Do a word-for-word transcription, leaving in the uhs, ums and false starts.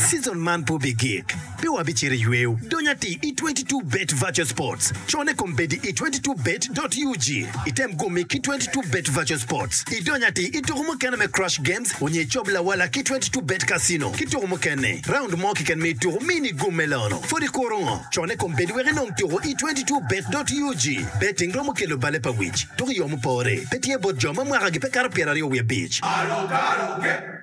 season man po bigik. Be wabichere yueu. Donyati e twenty-two bet virtual sports. Chone kombedi e twenty-two bet dot u g. Item go make e twenty-two bet virtual sports. I donyati itorumo kene me crush games. Onye chobla wala ki twenty-two bet casino. Kitorumo kene. Round mo ki ken me turu mini go melano. For the koron. Chone kombedi were non turu e twenty-two bet dot u g. Betting romo ke lo bale pa wich. Tori yomu pore. Petie bot joma mwa ragi pe karapera yo we beach. Alo, alo, get.